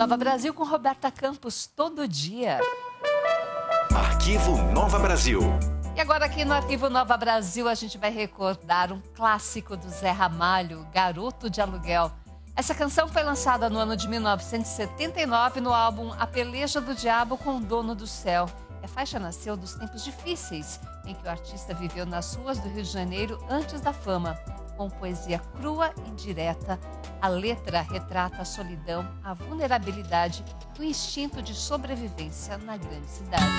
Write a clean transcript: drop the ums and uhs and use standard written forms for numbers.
Nova Brasil com Roberta Campos todo dia. Arquivo Nova Brasil. E agora aqui no Arquivo Nova Brasil a gente vai recordar um clássico do Zé Ramalho, Garoto de Aluguel. Essa canção foi lançada no ano de 1979 no álbum A Peleja do Diabo com o Dono do Céu. A faixa nasceu dos tempos difíceis em que o artista viveu nas ruas do Rio de Janeiro antes da fama. Com poesia crua e direta, a letra retrata a solidão, a vulnerabilidade e o instinto de sobrevivência na grande cidade.